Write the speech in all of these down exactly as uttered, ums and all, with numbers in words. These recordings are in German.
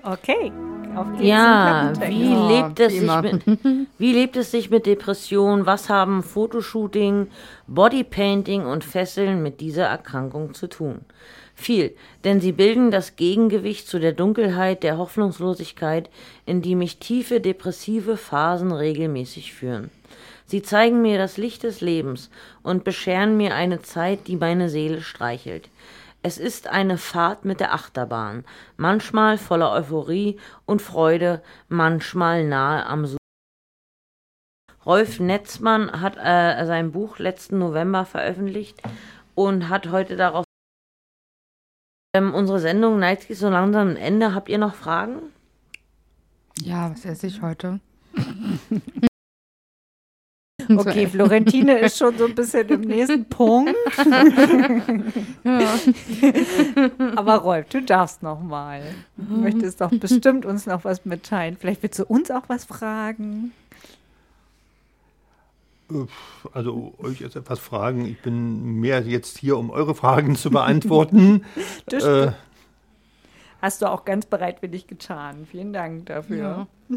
Okay, auf geht's. Ja, wie Ja, lebt es wie sich immer. mit, wie lebt es sich mit Depression? Was haben Fotoshooting, Bodypainting und Fesseln mit dieser Erkrankung zu tun? Viel, denn sie bilden das Gegengewicht zu der Dunkelheit, der Hoffnungslosigkeit, in die mich tiefe depressive Phasen regelmäßig führen. Sie zeigen mir das Licht des Lebens und bescheren mir eine Zeit, die meine Seele streichelt. Es ist eine Fahrt mit der Achterbahn, manchmal voller Euphorie und Freude, manchmal nahe am Suizid. Rolf Netzmann hat äh, sein Buch letzten November veröffentlicht und hat heute darauf ähm, unsere Sendung neigt sich so langsam am Ende. Habt ihr noch Fragen? Ja, was esse ich heute? Okay, Florentine ist schon so ein bisschen im nächsten Punkt. Ja. Aber Rolf, du darfst noch mal. Du möchtest doch bestimmt uns noch was mitteilen. Vielleicht willst du uns auch was fragen. Also euch jetzt etwas fragen. Ich bin mehr jetzt hier, um eure Fragen zu beantworten. Das äh, hast du auch ganz bereitwillig getan. Vielen Dank dafür. Ja.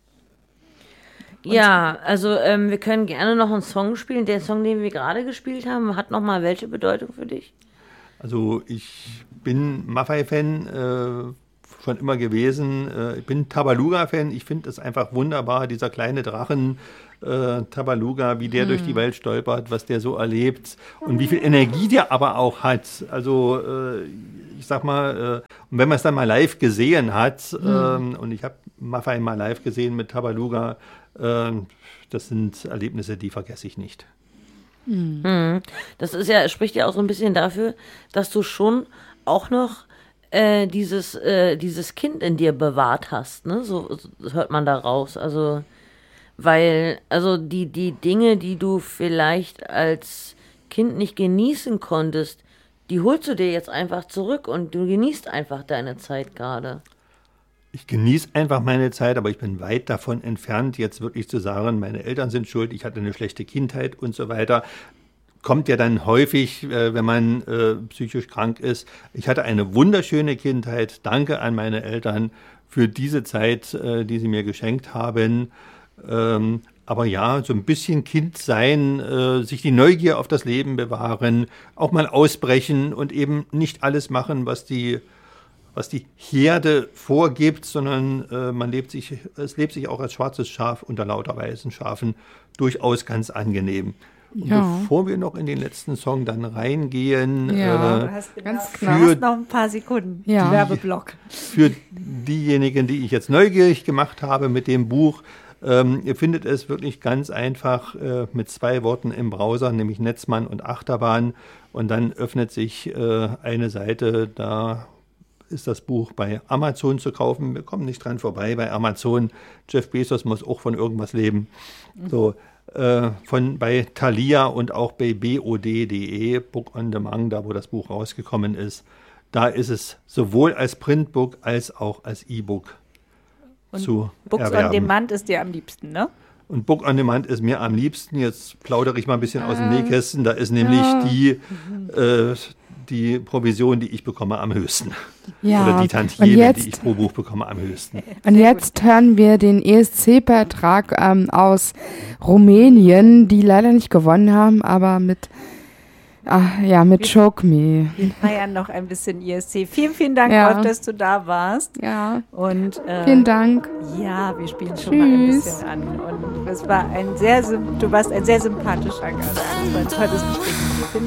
Ja, also ähm, wir können gerne noch einen Song spielen. Der Song, den wir gerade gespielt haben, hat noch mal welche Bedeutung für dich? Also ich bin Maffei-Fan äh, schon immer gewesen. Äh, ich bin Tabaluga-Fan. Ich finde es einfach wunderbar, dieser kleine Drachen äh, Tabaluga, wie der hm. durch die Welt stolpert, was der so erlebt und wie viel Energie der aber auch hat. Also äh, ich sag mal, äh, und wenn man es dann mal live gesehen hat, hm. äh, und ich habe Maffei mal live gesehen mit Tabaluga, äh, das sind Erlebnisse, die vergesse ich nicht. Mhm. Das ist ja, spricht ja auch so ein bisschen dafür, dass du schon auch noch äh, dieses, äh, dieses Kind in dir bewahrt hast, ne? So, so hört man da raus. Also, weil, also die, die Dinge, die du vielleicht als Kind nicht genießen konntest, die holst du dir jetzt einfach zurück und du genießt einfach deine Zeit gerade. Ich genieße einfach meine Zeit, aber ich bin weit davon entfernt, jetzt wirklich zu sagen, meine Eltern sind schuld, ich hatte eine schlechte Kindheit und so weiter. Kommt ja dann häufig, äh, wenn man äh, psychisch krank ist. Ich hatte eine wunderschöne Kindheit. Danke an meine Eltern für diese Zeit, äh, die sie mir geschenkt haben. Ähm, aber ja, so ein bisschen Kind sein, äh, sich die Neugier auf das Leben bewahren, auch mal ausbrechen und eben nicht alles machen, was die was die Herde vorgibt, sondern äh, man lebt sich, es lebt sich auch als schwarzes Schaf unter lauter weißen Schafen durchaus ganz angenehm. Und Ja. bevor wir noch in den letzten Song dann reingehen, Ja. äh, Du hast, genau, Ganz du klar. hast noch ein paar Sekunden. Ja. Werbeblock. für diejenigen, die ich jetzt neugierig gemacht habe mit dem Buch, ähm, ihr findet es wirklich ganz einfach äh, mit zwei Worten im Browser, nämlich Netzmann und Achterbahn. Und dann öffnet sich äh, eine Seite, da ist das Buch bei Amazon zu kaufen. Wir kommen nicht dran vorbei bei Amazon. Jeff Bezos muss auch von irgendwas leben. So, äh, von bei Thalia und auch bei B O D punkt de, Book on Demand, da wo das Buch rausgekommen ist. Da ist es sowohl als Printbook als auch als E-Book zu Books erwerben. on Demand ist dir am liebsten, ne? Und Book on Demand ist mir am liebsten. Jetzt plaudere ich mal ein bisschen aus dem Nähkästchen. Da ist nämlich die, äh, die Provision, die ich bekomme, am höchsten. Ja, Oder die und Tantieme, jetzt- die ich pro Buch bekomme, am höchsten. Und jetzt hören wir den E S C-Beitrag ähm, aus Rumänien, die leider nicht gewonnen haben, aber mit, ach, ja, mit Choke Me. Wir feiern noch ein bisschen I S C. Vielen, vielen Dank, Ja. Rolf, dass du da warst. Ja, Und äh, vielen Dank. ja, wir spielen schon mal ein Tschüss. bisschen an. Und es war ein sehr, sym- du warst ein sehr sympathischer Gast. Das war ein tolles Gespräch mit dir. Vielen